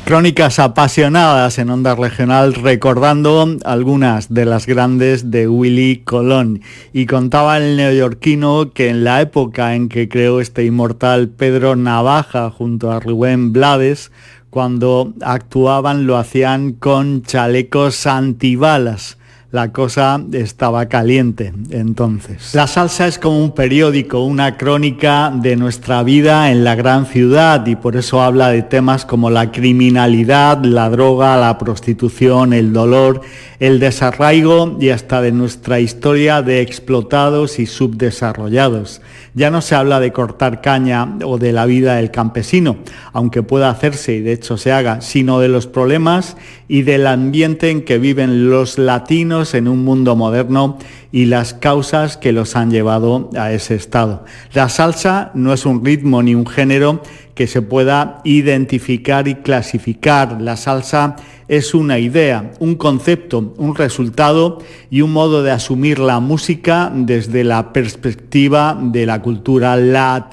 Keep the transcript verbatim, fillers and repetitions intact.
Crónicas apasionadas en Onda Regional, recordando algunas de las grandes de Willy Colón. Y contaba el neoyorquino que en la época en que creó este inmortal Pedro Navaja junto a Rubén Blades, cuando actuaban lo hacían con chalecos antibalas. La cosa estaba caliente entonces. La salsa es como un periódico, una crónica de nuestra vida en la gran ciudad, y por eso habla de temas como la criminalidad, la droga, la prostitución, el dolor, el desarraigo y hasta de nuestra historia de explotados y subdesarrollados. Ya no se habla de cortar caña o de la vida del campesino, aunque pueda hacerse y de hecho se haga, sino de los problemas y del ambiente en que viven los latinos en un mundo moderno y las causas que los han llevado a ese estado. La salsa no es un ritmo ni un género que se pueda identificar y clasificar. La salsa es una idea, un concepto, un resultado y un modo de asumir la música desde la perspectiva de la cultura latina.